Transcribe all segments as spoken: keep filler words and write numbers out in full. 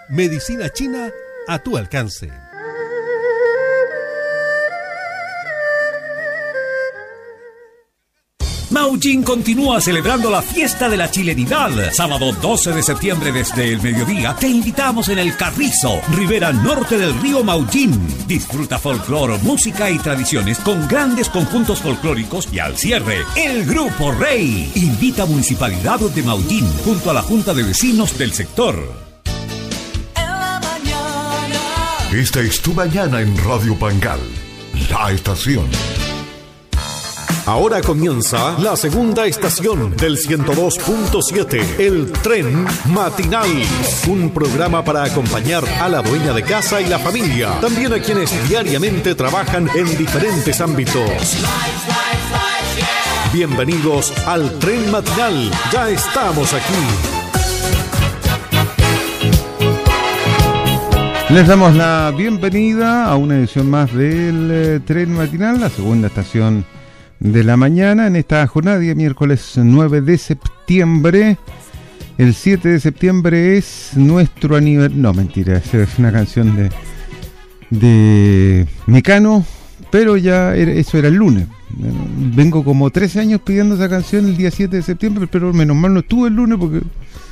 Medicina china a tu alcance. Maujin continúa celebrando la fiesta de la chilenidad. Sábado doce de septiembre desde el mediodía te invitamos en el Carrizo, ribera norte del río Maujin. Disfruta folclore, música y tradiciones con grandes conjuntos folclóricos y al cierre, el Grupo Rey. Invita a Municipalidad de Maujin junto a la Junta de Vecinos del sector. Esta es tu mañana en Radio Pangal, la estación. Ahora comienza la segunda estación del ciento dos punto siete, el Tren Matinal. Un programa para acompañar a la dueña de casa y la familia. También a quienes diariamente trabajan en diferentes ámbitos. Bienvenidos al Tren Matinal. Ya estamos aquí. Les damos la bienvenida a una edición más del eh, Tren Matinal, la segunda estación de la mañana, en esta jornada, día miércoles nueve de septiembre. El siete de septiembre es nuestro aniversario. No, mentira, esa es una canción de de Mecano, pero ya era, eso era el lunes. Vengo como trece años pidiendo esa canción el día siete de septiembre, pero menos mal no estuve el lunes porque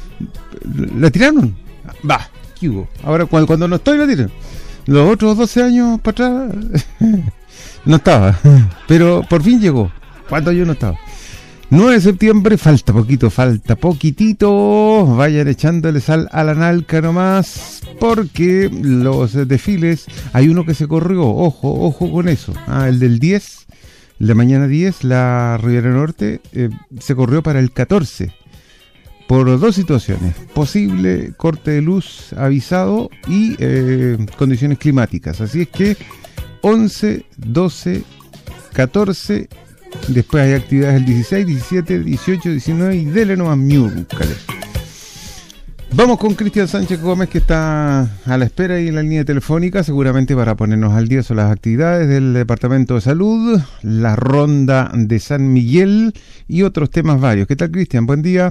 la tiraron. Va, ¿qué hubo? Ahora cuando, cuando no estoy la tiran. Los otros doce años para atrás no estaba, pero por fin llegó, cuando yo no estaba. nueve de septiembre, falta poquito, falta poquitito. Vayan echándole sal a la nalca nomás, porque los desfiles, hay uno que se corrió, ojo, ojo con eso. Ah, el del diez, el de mañana diez, la Ribera Norte, eh, se corrió para el catorce. Por dos situaciones: posible corte de luz avisado y eh, condiciones climáticas. Así es que once, doce, catorce, después hay actividades el dieciséis, diecisiete, dieciocho, diecinueve y dele nomás miúrcale. Vamos con Cristian Sánchez Gómez, que está a la espera y en la línea telefónica, seguramente para ponernos al día sobre las actividades del Departamento de Salud, la ronda de San Miguel y otros temas varios. ¿Qué tal, Cristian? Buen día.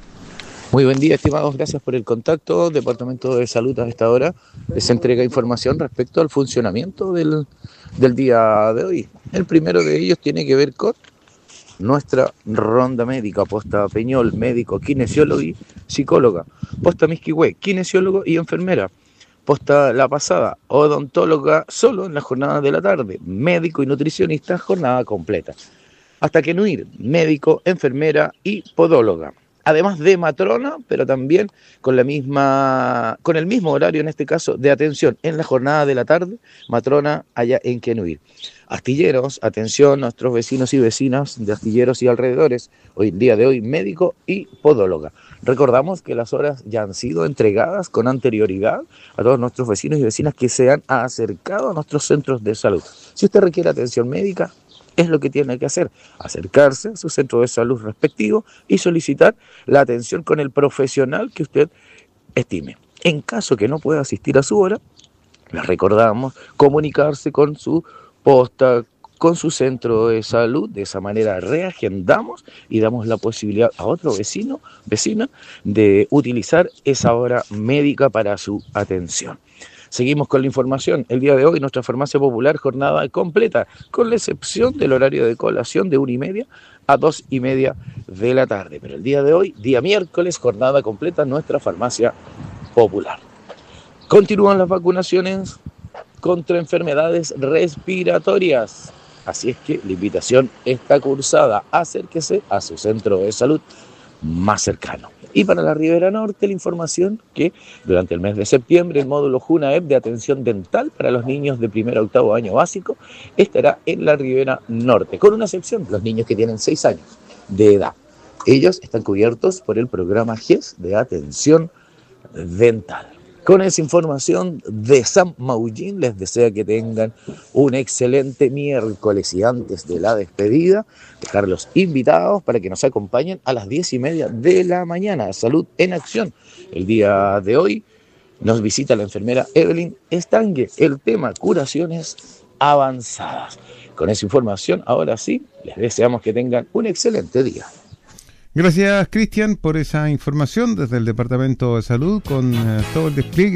Muy buen día, estimados, gracias por el contacto. Departamento de Salud a esta hora les entrega información respecto al funcionamiento del, del día de hoy. El primero de ellos tiene que ver con nuestra ronda médica, posta Peñol, médico, kinesiólogo y psicóloga, posta Misquihue, kinesiólogo y enfermera, posta La Pasada, odontóloga solo en la jornada de la tarde, médico y nutricionista, jornada completa. Hasta Quenuir, médico, enfermera y podóloga. Además de matrona, pero también con la misma, con el mismo horario, en este caso, de atención en la jornada de la tarde, matrona allá en Quenuir. Astilleros, atención a nuestros vecinos y vecinas de Astilleros y alrededores, hoy día de hoy, médico y podóloga. Recordamos que las horas ya han sido entregadas con anterioridad a todos nuestros vecinos y vecinas que se han acercado a nuestros centros de salud. Si usted requiere atención médica, es lo que tiene que hacer, acercarse a su centro de salud respectivo y solicitar la atención con el profesional que usted estime. En caso que no pueda asistir a su hora, les recordamos comunicarse con su posta, con su centro de salud. De esa manera reagendamos y damos la posibilidad a otro vecino, vecina, de utilizar esa hora médica para su atención. Seguimos con la información. El día de hoy nuestra farmacia popular jornada completa, con la excepción del horario de colación de una y media a dos y media de la tarde. Pero el día de hoy, día miércoles, jornada completa nuestra farmacia popular. Continúan las vacunaciones contra enfermedades respiratorias. Así es que la invitación está cursada. Acérquese a su centro de salud más cercano. Y para la Ribera Norte, la información que durante el mes de septiembre el módulo JUNAEP de atención dental para los niños de primer a octavo año básico estará en la Ribera Norte, con una excepción, los niños que tienen seis años de edad. Ellos están cubiertos por el programa G E S de atención dental. Con esa información de San Maujin, les desea que tengan un excelente miércoles y antes de la despedida, dejarlos invitados para que nos acompañen a las diez y media de la mañana. Salud en Acción. El día de hoy nos visita la enfermera Evelyn Estangue. El tema curaciones avanzadas. Con esa información, ahora sí, les deseamos que tengan un excelente día. Gracias, Cristian, por esa información desde el Departamento de Salud con eh, todo el despliegue